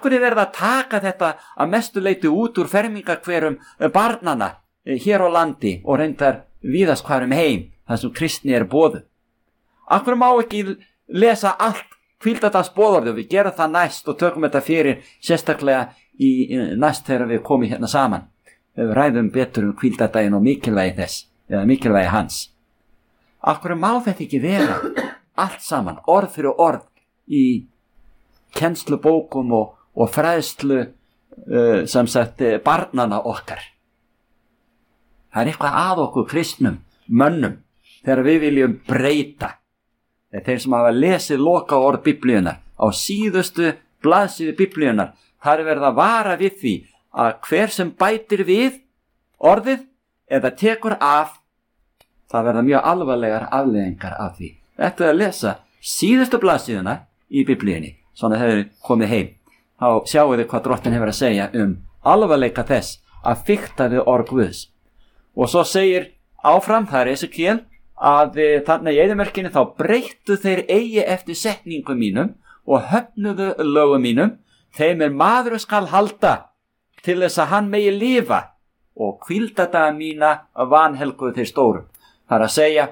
Akkur verið að taka þetta að mestu leyti út úr fermingarhverum barnanna hér á landi og reyndar víðast hvar heim, þar sem kristni boðuð? Akkur má ekki lesa allt hvíldardagsboðorðið? Við gerum það næst og tökum þetta fyrir sérstaklega í næst þegar við komum hérna saman. Við ræðum betur hvíldardaginn og mikilvægi þess, eða mikilvægi hans. Akkur má þetta ekki vera allt saman, orð fyrir orð í kennslubókum og fræðslu sem sagt barnana okkar? Það eitthvað að okkur kristnum mönnum þegar við viljum breyta. Þeir sem hafa lesið loka orð Biblíunnar á síðustu blaðsíðu Biblíunnar, þar verið að vara við því að hver sem bætir við orðið eða tekur af, það verða mjög alvarlegar afleiðingar af því. Þetta að lesa síðustu blaðsíðuna í Biblíunni, svona þegar komið heim, þá sjáu þið hvað Drottinn hefur að segja alvarleika þess að fikta við orð Guðs. Og svo segir áfram, það Esekiel, að þannig í eyðimörkinni þá breyttu þeir eigi eftir setningum mínum og höfnuðu lögum mínum, þeim maður skal halda til þess að hann megi lifa, og hvíldardaga mína vanhelguðu þeir stórum. Það að segja,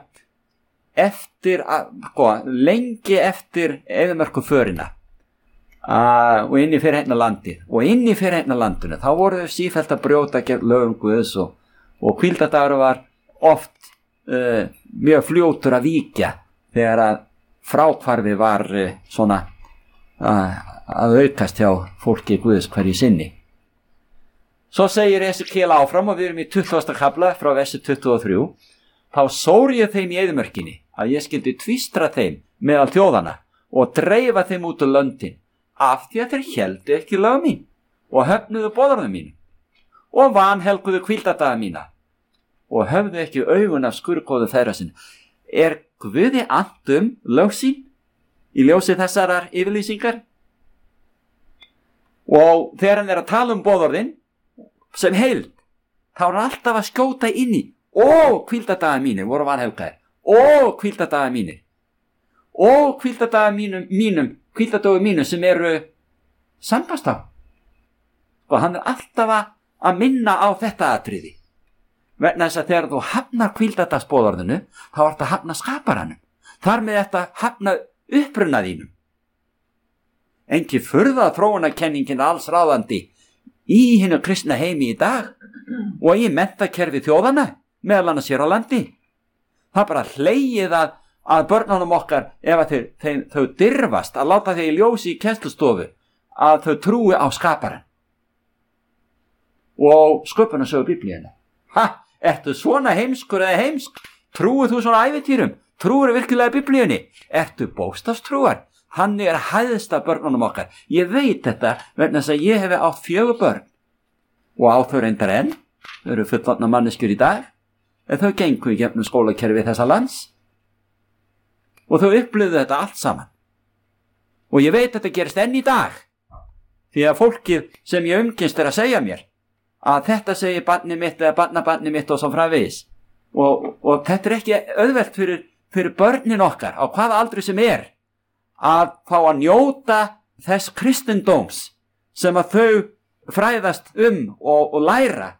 lengi eftir eyðimörkuförina og inn í fyrirheitna landið, og inn í fyrirheitna landinu þá voru þau sífellt að brjóta gegn lögum Guðs og hvíldardagur var oft mjög fljótur að víkja þegar að fráhvarfi var svona að aukast hjá fólki Guðs hverju sinni. Svo segir Esekiel áfram, og við erum í 20. kafla frá versi 23, þá sór ég þeim í eyðimörkinni að ég skyldi tvístra þeim meðal þjóðana og dreifa þeim út úr löndin, af því að þeir héldu ekki lög mín og höfnuðu boðorðum mínum og vanhelguðu hvíldardaga mína og höfðu ekki augun af skurðgóðu þeirra sinna. Guði annt lög sín í ljósi þessarar yfirlýsingar? Og þegar hann að tala boðorðin sem heild, þá hann alltaf að skjóta inn í hvíldardaga mínir voru vanhelgaðir, hvíldardaga mínir, hvíldardaga hvíldardaga mínum sem eru sambast á. Og hann alltaf að minna á þetta atriði. Vegna þess að þegar þú hafnar hvíldardagsboðorðinu, þá ertu að hafna skaparanum. Þar með þetta hafna uppruna þínum. Engi furða þróunarkenningin alls ráðandi í hinu kristna heimi í dag og í menntakerfi þjóðana, meðal annars hér á landi. Það bara hlegið að börnunum okkar, ef að þau dirfast að láta þau í ljósi í kennslustofu, að þau trúi á skaparan og sköpunarsögu Biblíuna. Ertu svona heimskur eða heimsk? Trúið þú svona ævintýrum? Trúir virkilega Biblíunni? Ertu bókstafstrúar? Hann hæðsta börnunum okkar. Ég veit þetta vegna þess að ég hef átt 4 börn og á þau reyndar enn. Þau eru fullorðna manneskjur í dag, en þau gengu í gegnum skólakerfi þessa lands og þau upplifðu þetta allt saman. Og ég veit þetta gerist enn í dag, því að fólkið sem ég umgengst að segja mér að þetta segir barnið mitt eða barnabarnið mitt og svo framvegis. Og þetta ekki auðvelt fyrir börnin okkar á hvaða aldri sem að fá að njóta þess kristindóms sem að þau fræðast og læra